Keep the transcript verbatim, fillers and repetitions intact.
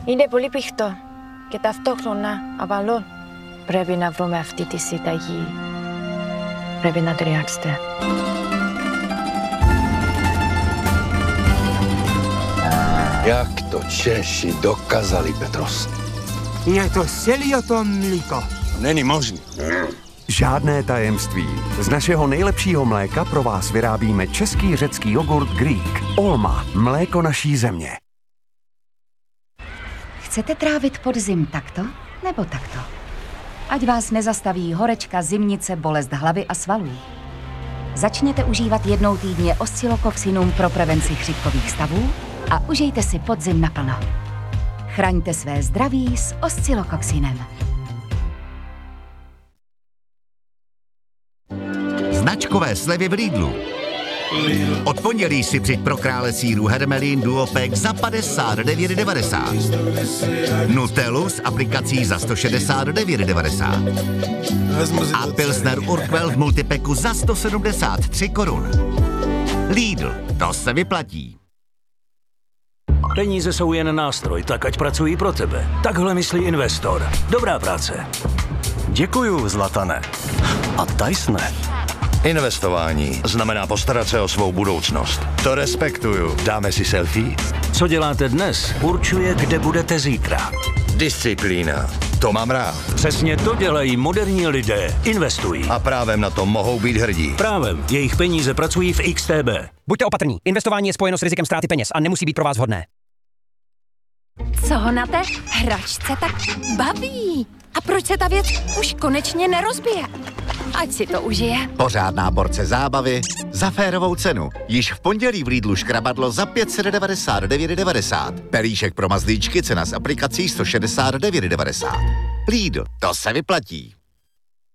Είναι πολύ πηχτό και ταυτόχρονα απαλό. Πρέπει να βρούμε αυτή τη συνταγή. Πρέπει να ταιριάξετε. Jak to Češi dokázali, Petros? Je to celý o tom mlíko. Není možný. Žádné tajemství. Z našeho nejlepšího mléka pro vás vyrábíme český řecký jogurt Greek. Olma, mléko naší země. Chcete trávit podzim takto nebo takto? Ať vás nezastaví horečka, zimnice, bolest hlavy a svalů. Začněte užívat jednou týdně Oscillococcinum pro prevenci chřipkových stavů a užijte si podzim naplno. Chraňte své zdraví s Oscillococcinem. Značkové slevy v Lidlu. Od pondělí si přijď pro krále sýru Hermelín Duopack za padesát devět devadesát. Nutellu s aplikací za sto šedesát devět devadesát. A Pilsner Urquell v multipacku za sto sedmdesát tři korun. Lidl, to se vyplatí. Peníze jsou jen nástroj, tak ať pracují pro tebe. Takhle myslí investor. Dobrá práce. Děkuju, Zlatane. A Tysone. Investování znamená postarat se o svou budoucnost. To respektuju. Dáme si selfie? Co děláte dnes, určuje, kde budete zítra. Disciplína. To mám rád. Přesně to dělají moderní lidé. Investují. A právem na to mohou být hrdí. Právem. Jejich peníze pracují v X T B. Buďte opatrní. Investování je spojeno s rizikem ztráty peněz a nemusí být pro vás vhodné. Co ho na té hračce tak baví? A proč se ta věc už konečně nerozbije? Ať si to užije. Pořádná porce zábavy za férovou cenu. Již v pondělí v Lidlu škrabadlo za pět set devadesát devět devadesát. Pelíšek pro mazlíčky cena s aplikací sto šedesát devět devadesát. Lidl, to se vyplatí.